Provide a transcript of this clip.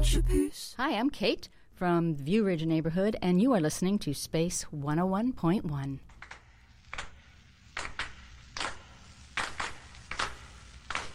Hi, I'm Kate from View Ridge neighborhood, and you are listening to Space 101.1.